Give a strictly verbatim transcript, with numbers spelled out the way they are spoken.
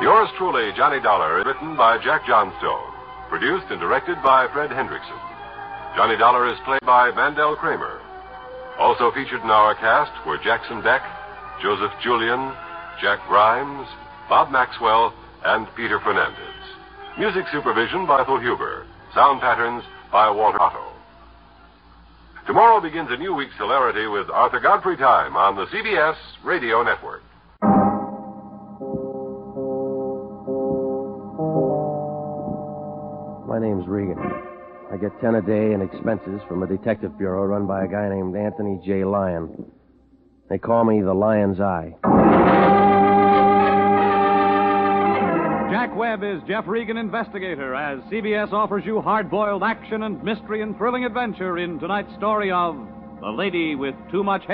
Yours truly, Johnny Dollar, is written by Jack Johnstone. Produced and directed by Fred Hendrickson. Johnny Dollar is played by Mandel Kramer. Also featured in our cast were Jackson Beck, Joseph Julian, Jack Grimes, Bob Maxwell, and Peter Fernandez. Music supervision by Ethel Huber. Sound patterns by Walter Otto. Tomorrow begins a new week's hilarity with Arthur Godfrey Time on the C B S Radio Network. My name's Regan. I get ten a day in expenses from a detective bureau run by a guy named Anthony J. Lyon. They call me the Lion's Eye. Jack Webb is Jeff Regan, investigator, as C B S offers you hard-boiled action and mystery and thrilling adventure in tonight's story of The Lady with Too Much Hair.